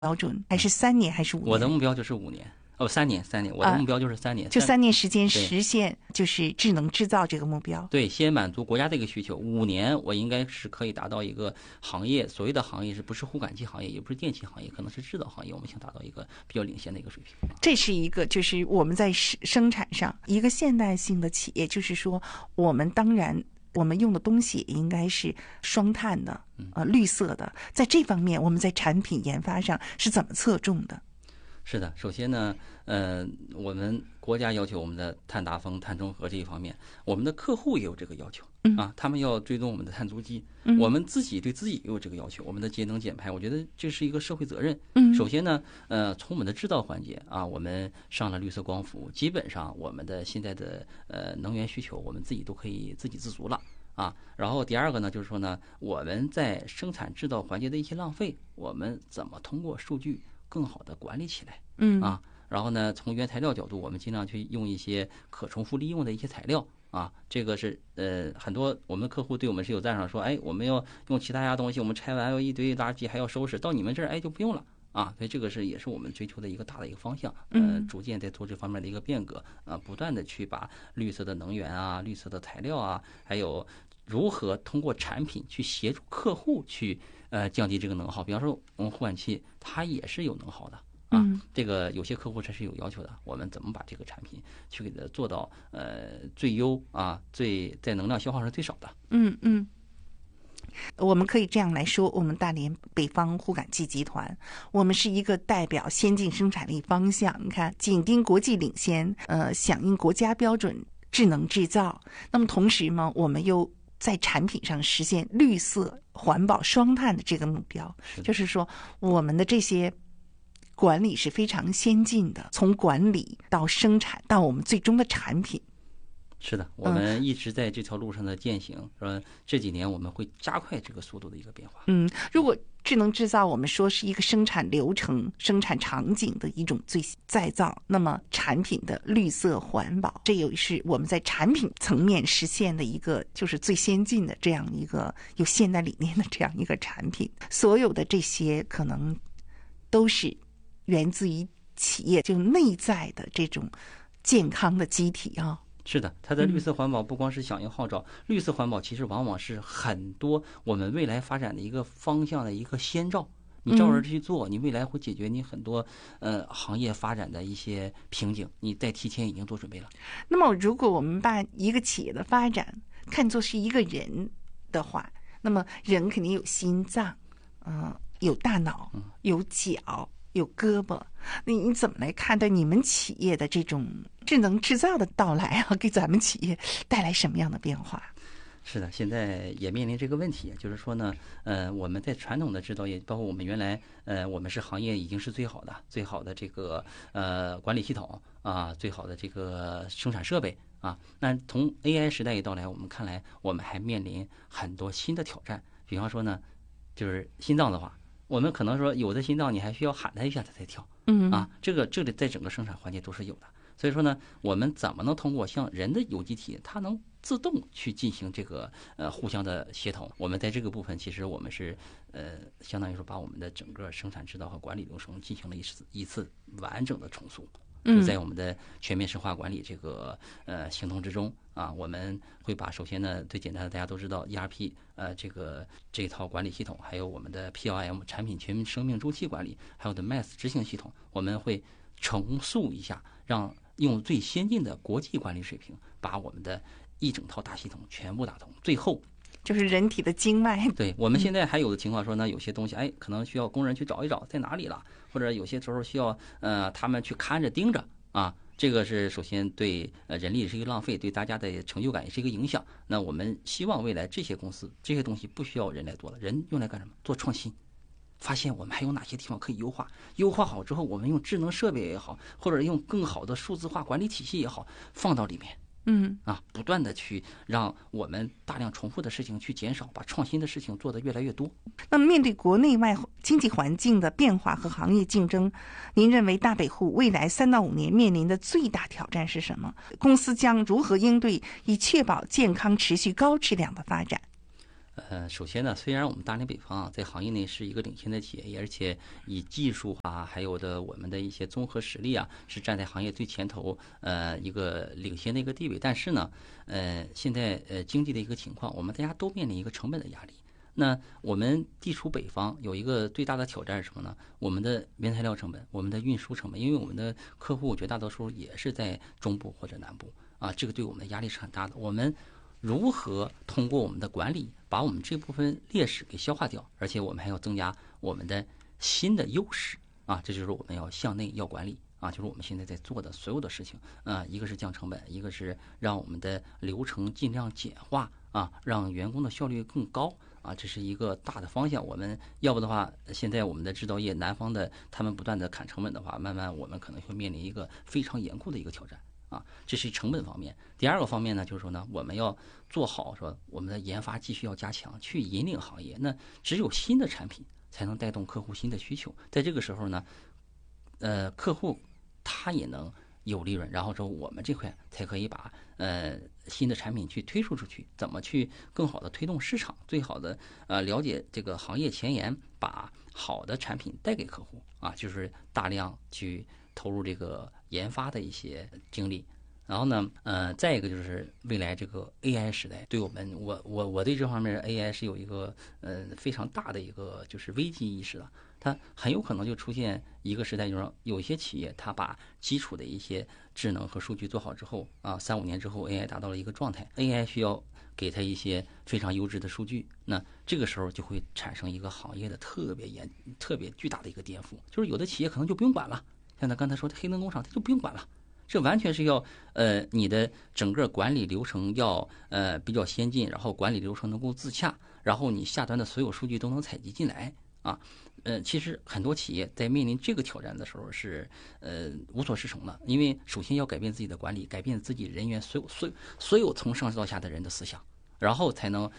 标准，还是3年还是5年？ 我的目标就是5年。3年，我的目标就是3年， 就3年时间实现就是智能制造这个目标。 对，先满足国家的一个需求，5年我应该是可以达到一个行业，所谓的行业是不是互感器行业，也不是电器行业，可能是制造行业，我们想达到一个比较领先的一个水平。 这是一个就是我们在生产上一个现代性的企业，就是说我们当然我们用的东西也应该是双碳的，绿色的，在这方面我们在产品研发上是怎么侧重的？ 是的，首先呢，我们国家要求我们的碳达峰、碳中和这一方面，我们的客户也有这个要求啊，他们要追踪我们的碳足迹，我们自己对自己也有这个要求，我们的节能减排，我觉得这是一个社会责任。首先呢，从我们的制造环节啊，我们上了绿色光伏，基本上我们的现在的能源需求，我们自己都可以自给自足了。啊，然后第二个呢，就是说呢，我们在生产制造环节的一些浪费，我们怎么通过数据更好的管理起来？然后呢，从原材料角度，我们尽量去用一些可重复利用的一些材料啊，这个是很多我们客户对我们是有赞赏，说，哎，我们要用其他家东西，我们拆完一堆垃圾还要收拾，到你们这儿就不用了。啊，所以这个也是我们追求的一个大的一个方向，逐渐在做这方面的一个变革啊，不断的去把绿色的能源啊、绿色的材料啊，还有如何通过产品去协助客户去降低这个能耗。比方说我们互感器它也是有能耗的啊，这个有些客户它是有要求的，我们怎么把这个产品去给它做到最优啊，在能量消耗上最少的。 我们可以这样来说，我们大连北方互感器集团，我们是一个代表先进生产力方向，你看紧盯国际领先，响应国家标准智能制造，那么同时呢，我们又在产品上实现绿色环保双碳的这个目标，就是说我们的这些管理是非常先进的，从管理到生产到我们最终的产品。 是的，我们一直在这条路上的践行，说这几年我们会加快这个速度的一个变化。 如果智能制造我们说是一个生产流程、生产场景的一种最再造，那么产品的绿色环保，这也是我们在产品层面实现的一个就是最先进的这样一个有现代理念的这样一个产品。所有的这些可能都是源自于企业就内在的这种健康的机体啊。 是的，它的绿色环保不光是响应号召，绿色环保其实往往是很多我们未来发展的一个方向的一个先兆。你照着去做，你未来会解决你很多行业发展的一些瓶颈，你在提前已经做准备了。 那么如果我们把一个企业的发展看作是一个人的话，那么人肯定有心脏，有大脑，有脚，有胳膊，你怎么来看待你们企业的这种智能制造的到来啊？给咱们企业带来什么样的变化？ 是的，现在也面临这个问题，就是说呢，我们在传统的制造业，包括我们原来，我们是行业已经是最好的这个管理系统啊，最好的这个生产设备啊。那从 AI 时代一到来，我们看来我们还面临很多新的挑战。比方说呢，就是心脏的话，我们可能说有的心脏你还需要喊它一下它才跳，这个在整个生产环节都是有的。所以说呢，我们怎么能通过像人的有机体，它能自动去进行这个互相的协同？我们在这个部分，其实我们是相当于说把我们的整个生产制造和管理流程进行了一次完整的重塑。就在我们的全面深化管理这个行动之中啊，我们会把首先呢最简单的大家都知道 ERP 这套管理系统，还有我们的 PLM 产品全生命周期管理，还有的 MES 执行系统，我们会重塑一下，让用最先进的国际管理水平，把我们的一整套大系统全部打通。最后就是人体的经脉。 对，我们现在还有的情况说呢，有些东西可能需要工人去找一找在哪里了，或者有些时候需要他们去看着盯着啊。这个是首先对人力是一个浪费，对大家的成就感也是一个影响。那我们希望未来这些公司这些东西不需要人来做了，人用来干什么？做创新。发现我们还有哪些地方可以优化，优化好之后，我们用智能设备也好，或者用更好的数字化管理体系也好，放到里面。不断的去让我们大量重复的事情去减少，把创新的事情做得越来越多。 那么面对国内外经济环境的变化和行业竞争，您认为大北户未来3到5年面临的最大挑战是什么？公司将如何应对，以确保健康持续高质量的发展？ 首先呢，虽然我们大连北方在行业内是一个领先的企业，而且以技术啊，还有我们的一些综合实力啊，是站在行业最前头，一个领先的一个地位。但是呢，现在经济的一个情况，我们大家都面临一个成本的压力。那我们地处北方，有一个最大的挑战是什么呢？我们的原材料成本，我们的运输成本，因为我们的客户绝大多数也是在中部或者南部啊，这个对我们的压力是很大的。我们如何通过我们的管理把我们这部分劣势给消化掉，而且我们还要增加我们的新的优势啊，这就是我们要向内要管理啊，就是我们现在在做的所有的事情啊，一个是降成本，一个是让我们的流程尽量简化啊，让员工的效率更高啊，这是一个大的方向。我们要不的话，现在我们的制造业南方的他们不断的砍成本的话，慢慢我们可能会面临一个非常严酷的一个挑战。啊，这是成本方面。第二个方面呢，就是说呢，我们要做好说我们的研发继续要加强，去引领行业。那只有新的产品才能带动客户新的需求。在这个时候呢，客户他也能有利润，然后说我们这块才可以把新的产品去推出去，怎么去更好的推动市场，最好的了解这个行业前沿，把好的产品带给客户啊，就是大量去投入这个研发的一些精力。然后呢，再一个就是未来这个 AI 时代，对我们，我对这方面 AI 是有一个非常大的一个就是危机意识的。它很有可能就出现一个时代，就是说有一些企业它把基础的一些智能和数据做好之后啊，3-5年之后 AI 达到了一个状态 ，AI 需要给它一些非常优质的数据，那这个时候就会产生一个行业的特别巨大的一个颠覆，就是有的企业可能就不用管了，像他刚才说的黑灯工厂，它就不用管了。这完全是要你的整个管理流程要比较先进，然后管理流程能够自洽，然后你下端的所有数据都能采集进来啊。其实很多企业在面临这个挑战的时候是无所适从的，因为首先要改变自己的管理，改变自己人员所有从上到下的人的思想，然后才能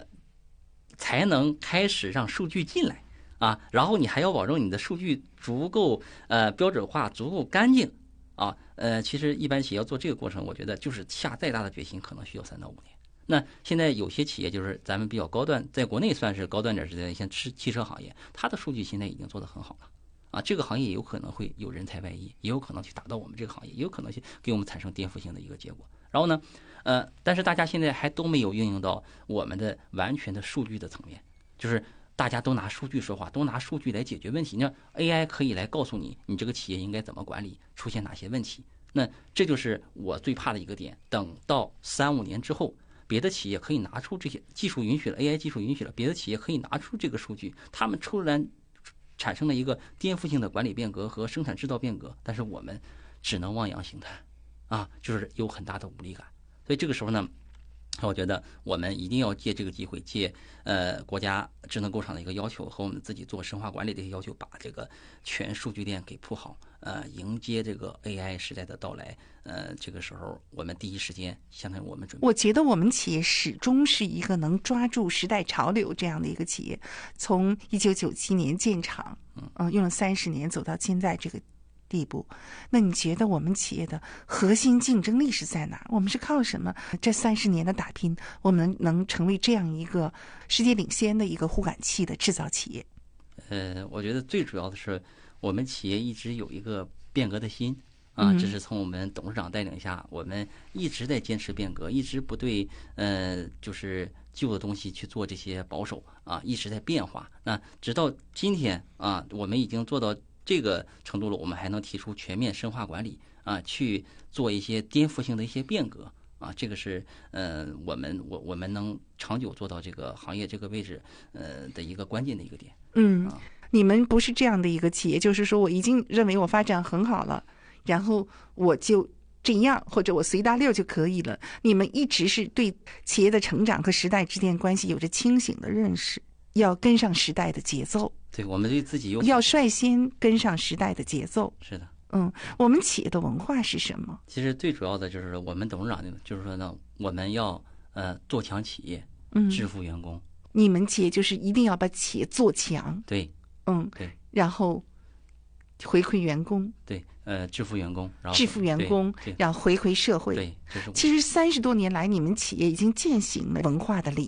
开始让数据进来啊，然后你还要保证你的数据足够标准化，足够干净。啊，其实一般企业要做这个过程，我觉得就是下再大的决心，可能需要3到5年。那现在有些企业就是咱们比较高端，在国内算是高端点的，像汽车行业，它的数据现在已经做得很好了。啊，这个行业也有可能会有人才外溢，也有可能去打到我们这个行业，也有可能去给我们产生颠覆性的一个结果。然后呢，但是大家现在还都没有运用到我们的完全的数据的层面，就是大家都拿数据说话，都拿数据来解决问题。那 AI 可以来告诉你，你这个企业应该怎么管理，出现哪些问题。那这就是我最怕的一个点。等到3-5年之后，别的企业可以拿出这些技术允许了 ，AI 技术允许了，别的企业可以拿出这个数据，他们突然产生了一个颠覆性的管理变革和生产制造变革，但是我们只能望洋兴叹，啊，就是有很大的无力感。所以这个时候呢，我觉得我们一定要借这个机会，借国家智能工厂的一个要求和我们自己做深化管理的一些要求，把这个全数据链给铺好，迎接这个 AI 时代的到来。这个时候我们第一时间相当于我们准备。 我觉得我们企业始终是一个能抓住时代潮流这样的一个企业，从1997年建厂，用了30年走到现在这个地步。那你觉得我们企业的核心竞争力是在哪儿？我们是靠什么？这30年的打拼，我们能成为这样一个世界领先的一个护感器的制造企业？ 我觉得最主要的是我们企业一直有一个变革的心啊，这是从我们董事长带领下，我们一直在坚持变革，一直不对就是旧的东西去做这些保守啊，一直在变化。那直到今天啊，我们已经做到这个程度了，我们还能提出全面深化管理啊，去做一些颠覆性的一些变革啊，这个是我们能长久做到这个行业这个位置的一个关键的一个点。 你们不是这样的一个企业，就是说我已经认为我发展很好了，然后我就这样，或者我随大溜就可以了。你们一直是对企业的成长和时代之间关系有着清醒的认识，要跟上时代的节奏。 对，我们对自己要率先跟上时代的节奏。 是的。 我们企业的文化是什么？ 其实最主要的就是我们董事长就是说呢，我们要做强企业，致富员工。 你们企业就是一定要把企业做强。 对。对。 然后回馈员工。 对。致富员工，然后致富员工，然后回馈社会。 对，这是其实30多年来，你们企业已经践行了文化的理念。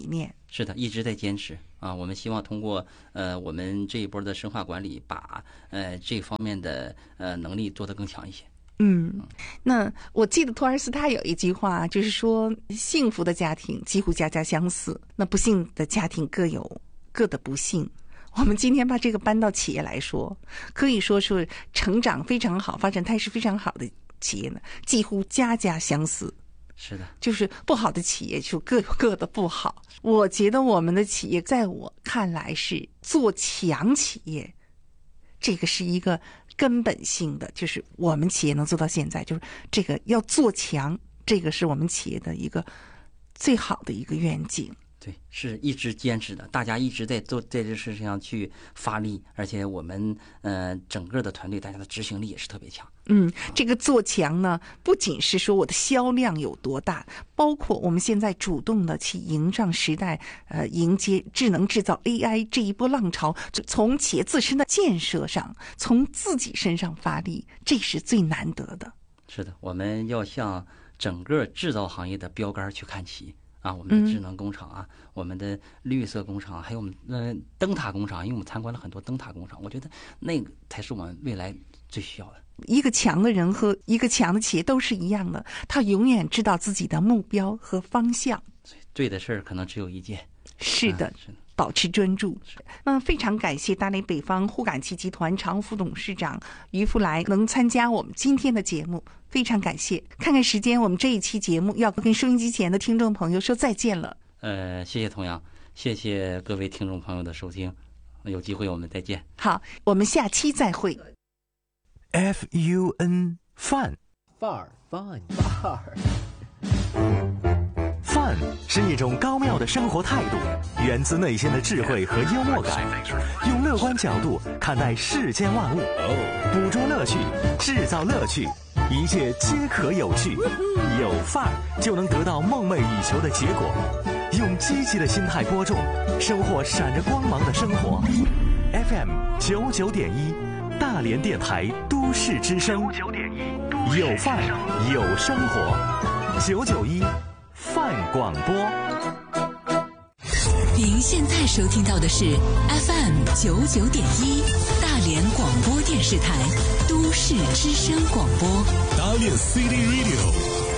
是的，一直在坚持啊。我们希望通过我们这一波的深化管理，把这方面的能力做得更强一些。 那我记得托尔斯泰有一句话，就是说幸福的家庭几乎家家相似，那不幸的家庭各有各的不幸。我们今天把这个搬到企业来说，可以说是成长非常好、发展态势非常好的企业呢，几乎家家相似。 是的， 就是不好的企业就各有各的不好。我觉得我们的企业在我看来是做强企业，这个是一个根本性的，就是我们企业能做到现在，就是这个要做强，这个是我们企业的一个最好的一个愿景。 对，是一直坚持的，大家一直在做在这事情上去发力，而且我们整个的团队大家的执行力也是特别强。 这个做强呢，不仅是说我的销量有多大，包括我们现在主动的去迎上时代，迎接智能制造 AI 这一波浪潮，就从企业自身的建设上，从自己身上发力，这是最难得的。 是的，我们要向整个制造行业的标杆去看齐。我们的智能工厂啊，我们的绿色工厂，还有我们灯塔工厂，因为我们参观了很多灯塔工厂，我觉得那个才是我们未来最需要的。 一个强的人和一个强的企业都是一样的，他永远知道自己的目标和方向。 对的事儿可能只有一件。 是的。保持专注。那非常感谢大连北方沪感器集团常务副董事长于福来能参加我们今天的节目，非常感谢。看看时间，我们这一期节目要跟收音机前的听众朋友说再见了。 谢谢童阳，谢谢各位听众朋友的收听，有机会我们再见。 好，我们下期再会。 FUN 范儿 Fun 是一种高妙的生活态度，源自内心的智慧和幽默感，用乐观角度看待世间万物，捕捉乐趣，制造乐趣，一切皆可有趣。有范儿就能得到梦寐以求的结果。用积极的心态播种，收获闪着光芒的生活。FM 99.1，大连电台都市之声，有范儿有生活，991。范广播。 您现在收听到的是 FM 99.1大连广播电视台都市之声广播。 大连 City Radio。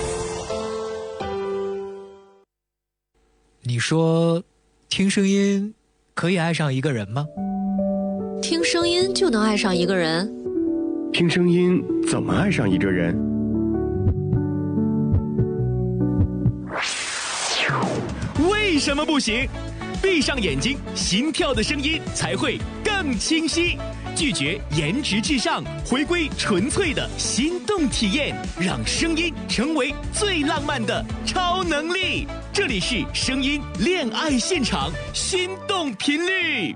你说，听声音可以爱上一个人吗？ 听声音就能爱上一个人？ 听声音怎么爱上一个人？ 为什么不行？闭上眼睛，心跳的声音才会更清晰。拒绝颜值至上，回归纯粹的心动体验，让声音成为最浪漫的超能力。这里是声音恋爱现场，心动频率。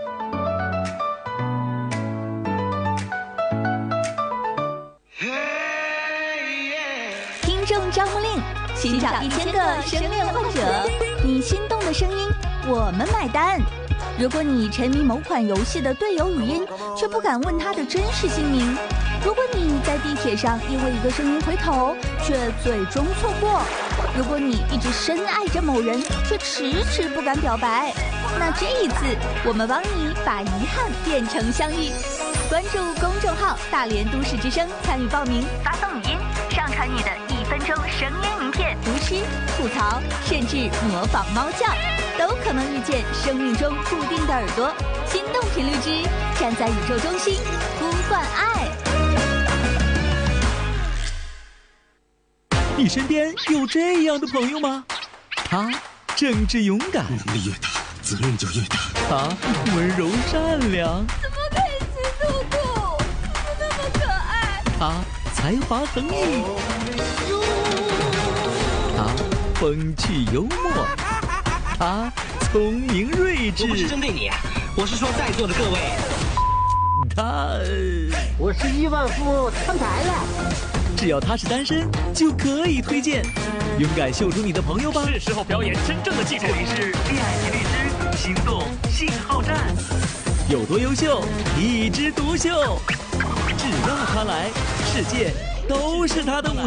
听众招募令，寻找1000个声恋患者，你心动的声音，我们买单。如果你沉迷某款游戏的队友语音，却不敢问他的真实姓名；如果你在地铁上因为一个声音回头，却最终错过；如果你一直深爱着某人，却迟迟不敢表白，那这一次我们帮你把遗憾变成相遇。关注公众号大连都市之声，参与报名，发送语音，上传你的1分钟声音名片，读诗、吐槽，甚至模仿猫叫，都可能遇见生命中固定的耳朵。心动频率之站在宇宙中心，呼唤爱。 你身边有这样的朋友吗？他正直勇敢， 能力越大，责任就越大。 他温柔善良， 怎么可以吃兔兔？兔兔那么可爱。 他才华横溢，他风趣幽默，他聪明睿智。 我不是针对你，我是说在座的各位。 我是亿万富翁摊牌了。 只要他是单身，就可以推荐。勇敢秀出你的朋友吧！是时候表演真正的技术。这里是恋爱频率之心动信号站。有多优秀，一枝独秀。只要他来，世界都是他的舞台。